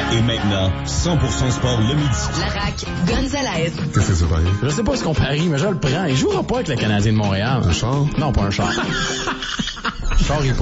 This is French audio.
Et maintenant, 100% sport le midi. La RAQ, Gonzalez. Qu'est-ce que c'est pareil? Je sais pas ce qu'on parie, mais je le prends. Il jouera pas avec le Canadien de Montréal. Un char? Non, pas un char. Char, il